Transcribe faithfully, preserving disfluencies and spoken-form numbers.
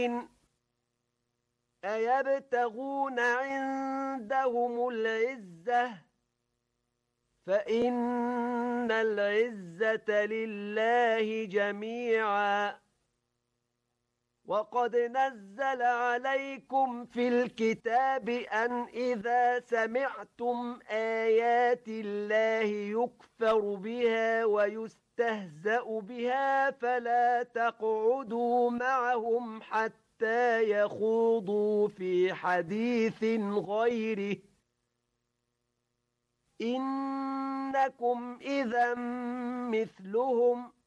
أيبتغون عندهم العزة فإن العزة لله جميعا. وقد نزل عليكم في الكتاب أن إذا سمعتم آيات الله يكفر بها ويستهزأ بها فلا تقعدوا معهم حتى يخوضوا في حديث غيره إنكم إذا مثلهم